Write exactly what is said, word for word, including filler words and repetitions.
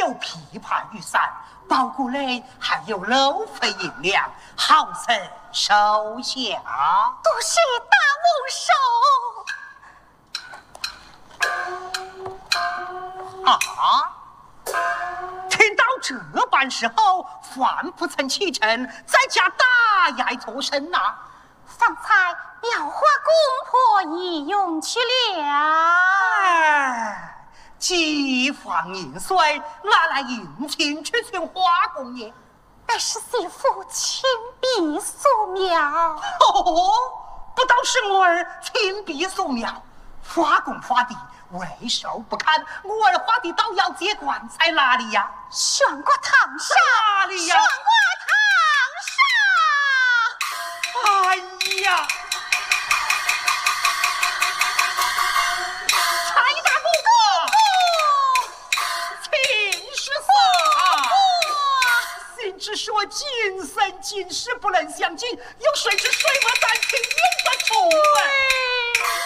有琵琶玉伞，包谷内还有路费银两，好生收下。 多谢大翁手。 啊！听到这般时候，饭不曾启程，在家打牙作甚呐？ 方才廖花公婆已用去了。 哎，几房银碎，哪来银钱去存花公爷？ 乃是媳妇亲笔素描。 哦，不道是我儿亲笔素描，花公花弟为首不堪，我儿花弟倒要接管在哪里呀？ 悬挂堂上。 哪里呀？ 悬挂堂上。 哎呀！蔡大姑姑，请示嫂，信只说今生今世不能相见，又谁知水墨丹青永不重